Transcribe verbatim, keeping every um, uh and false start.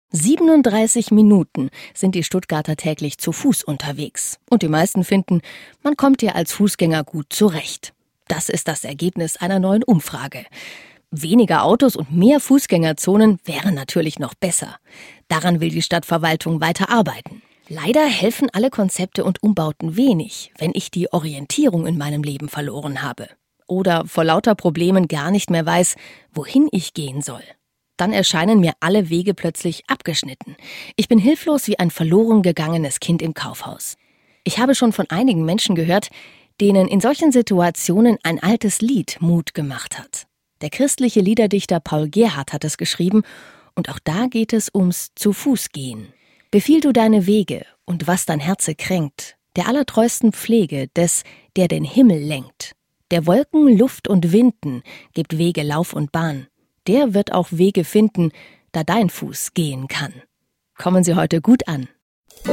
siebenunddreißig Minuten sind die Stuttgarter täglich zu Fuß unterwegs. Und die meisten finden, man kommt ja als Fußgänger gut zurecht. Das ist das Ergebnis einer neuen Umfrage. Weniger Autos und mehr Fußgängerzonen wären natürlich noch besser. Daran will die Stadtverwaltung weiter arbeiten. Leider helfen alle Konzepte und Umbauten wenig, wenn ich die Orientierung in meinem Leben verloren habe. Oder vor lauter Problemen gar nicht mehr weiß, wohin ich gehen soll. Dann erscheinen mir alle Wege plötzlich abgeschnitten. Ich bin hilflos wie ein verloren gegangenes Kind im Kaufhaus. Ich habe schon von einigen Menschen gehört, denen in solchen Situationen ein altes Lied Mut gemacht hat. Der christliche Liederdichter Paul Gerhardt hat es geschrieben und auch da geht es ums Zu-Fuß-Gehen. Befiehl du deine Wege und was dein Herze kränkt, der allertreusten Pflege des, der den Himmel lenkt. Der Wolken, Luft und Winden gibt Wege Lauf und Bahn. Der wird auch Wege finden, da dein Fuß gehen kann. Kommen Sie heute gut an